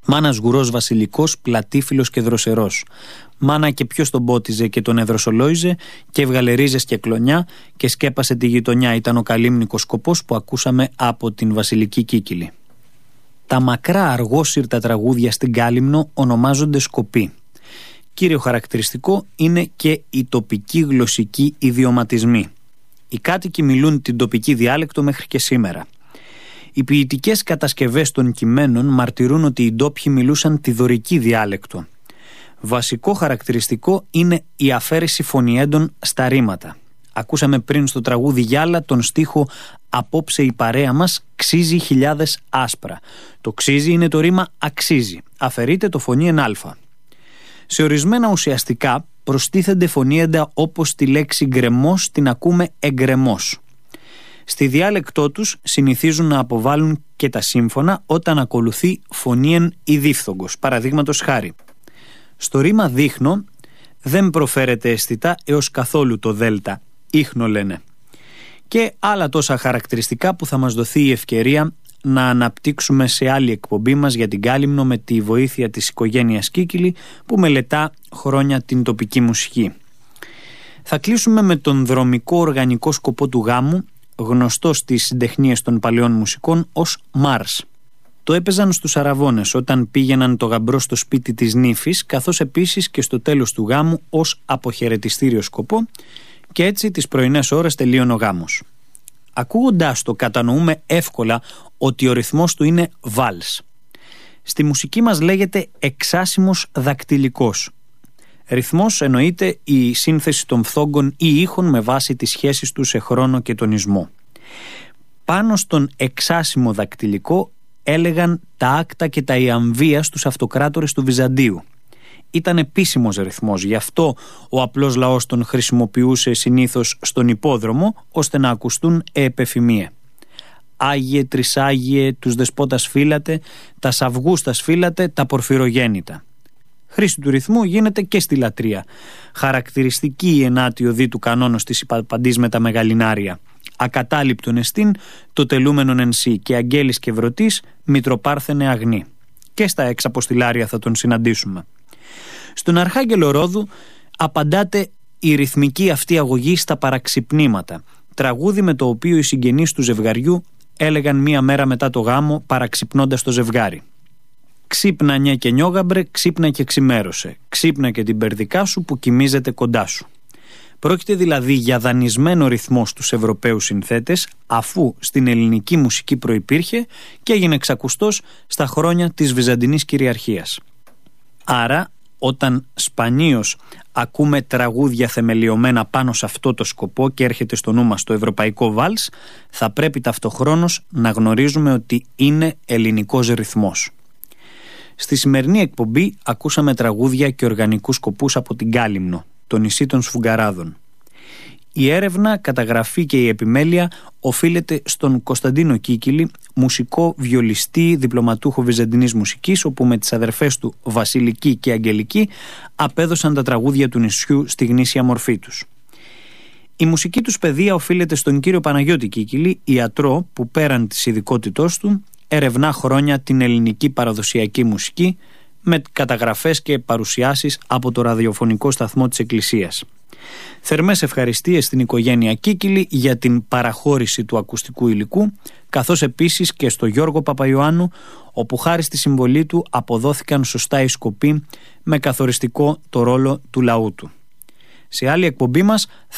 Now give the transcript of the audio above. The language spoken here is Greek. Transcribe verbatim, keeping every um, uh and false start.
Μάνας γουρός βασιλικός, πλατήφυλλος και δροσερός. Μάνα και ποιος τον πότιζε και τον εδροσολόιζε και έβγαλε ρίζες και κλονιά και σκέπασε τη γειτονιά. Ήταν ο καλύμνικος σκοπός που ακούσαμε από την Βασιλική Κίκιλη. Τα μακρά αργόσυρτα τραγούδια στην Κάλυμνο ονομάζονται σκοποί. Κύριο χαρακτηριστικό είναι και οι τοπικοί γλωσσικοί ιδιωματισμοί. Οι κάτοικοι μιλούν την τοπική διάλεκτο μέχρι και σήμερα. Οι ποιητικές κατασκευές των κειμένων μαρτυρούν ότι οι ντόπιοι μιλούσαν τη δωρική διάλεκτο. Βασικό χαρακτηριστικό είναι η αφαίρεση φωνιέντων στα ρήματα. Ακούσαμε πριν στο τραγούδι Γιάλα τον στίχο «Απόψε η παρέα μας ξύζει χιλιάδες άσπρα». Το ξύζει είναι το ρήμα αξίζει. Αφαιρείται το φωνή εν αλφα. Σε ορισμένα ουσιαστικά προστίθενται φωνήεντα όπως τη λέξη γκρεμός την ακούμε εγκρεμός. Στη διάλεκτό τους συνηθίζουν να αποβάλουν και τα σύμφωνα όταν ακολουθεί φωνήεν ή δίφθογκος. Παραδείγματος χάρη. Στο ρήμα δείχνω δεν προφέρεται αισθητά έως καθόλου το δέλτα. Ίχνο λένε. Και άλλα τόσα χαρακτηριστικά που θα μας δοθεί η ευκαιρία να αναπτύξουμε σε άλλη εκπομπή μας για την Κάλυμνο με τη βοήθεια της οικογένειας Κίκιλη που μελετά χρόνια την τοπική μουσική. Θα κλείσουμε με τον δρομικό οργανικό σκοπό του γάμου, γνωστό στις συντεχνίες των παλαιών μουσικών ως Μάρς. Το έπαιζαν στους Αραβώνες όταν πήγαιναν το γαμπρό στο σπίτι της νύφης, καθώς επίσης και στο τέλος του γάμου ως αποχαιρετιστήριο σκοπό, και έτσι τις πρωινές ώρες τελείωνε ο γάμος. Ακούγοντάς το κατανοούμε εύκολα ότι ο ρυθμός του είναι βάλς. Στη μουσική μας λέγεται εξάσιμος δακτυλικός. Ρυθμός εννοείται η σύνθεση των φθόγκων ή ήχων με βάση τις σχέσεις του σε χρόνο και τονισμό. Πάνω στον εξάσιμο δακτυλικό έλεγαν τα άκτα και τα ιαμβία στους αυτοκράτορες του Βυζαντίου. Ήταν επίσημος ρυθμός, γι' αυτό ο απλός λαός τον χρησιμοποιούσε συνήθως στον υπόδρομο ώστε να ακουστούν επεφημίε. Άγιε, τρισάγιε, τους δεσπότας φύλατε, τα σαυγούστας φύλατε, τα πορφυρογέννητα. Χρήση του ρυθμού γίνεται και στη λατρεία. Χαρακτηριστική η ενάτη οδή του κανόνος της υπαπαντής με τα μεγαλινάρια. Ακατάληπτον εστίν το τελούμενον εν σύ και αγγέλης και βρωτής μητροπάρθενε αγνή. Και στα εξαποστηλάρια θα τον συναντήσουμε. Στον Αρχάγγελο Ρόδου απαντάται η ρυθμική αυτή αγωγή στα παραξυπνήματα, τραγούδι με το οποίο οι συγγενείς του ζευγαριού έλεγαν μία μέρα μετά το γάμο παραξυπνώντας το ζευγάρι. Ξύπνα νιέ και νιόγαμπρε, ξύπνα και ξημέρωσε, ξύπνα και την περδικά σου που κοιμίζεται κοντά σου. Πρόκειται δηλαδή για δανεισμένο ρυθμό στους Ευρωπαίους συνθέτες, αφού στην ελληνική μουσική προϋπήρχε και έγινε εξακουστός στα χρόνια της Βυζαντινής κυριαρχίας. Άρα, όταν σπανίως ακούμε τραγούδια θεμελιωμένα πάνω σε αυτό το σκοπό και έρχεται στο νου μας το ευρωπαϊκό βάλς, θα πρέπει ταυτοχρόνως να γνωρίζουμε ότι είναι ελληνικός ρυθμός. Στη σημερινή εκπομπή ακούσαμε τραγούδια και οργανικούς σκοπούς από την Κάλυμνο, το νησί των Σφουγγαράδων. Η έρευνα, καταγραφή και η επιμέλεια οφείλεται στον Κωνσταντίνο Κίκιλη, μουσικό βιολιστή, διπλωματούχο βυζαντινής μουσικής, όπου με τις αδερφές του Βασιλική και Αγγελική απέδωσαν τα τραγούδια του νησιού στη γνήσια μορφή τους. Η μουσική τους παιδεία οφείλεται στον κύριο Παναγιώτη Κίκιλη, ιατρό που πέραν της ειδικότητός του ερευνά χρόνια την ελληνική παραδοσιακή μουσική με καταγραφές και παρουσιάσεις από το ραδιοφωνικό σταθμό της Εκκλησίας. Θερμές ευχαριστίες στην οικογένεια Κίκιλη για την παραχώρηση του ακουστικού υλικού, καθώς επίσης και στο Γιώργο Παπαϊωάννου, όπου χάρη στη συμβολή του αποδόθηκαν σωστά οι σκοποί με καθοριστικό το ρόλο του λαού του. Σε άλλη εκπομπή μας θα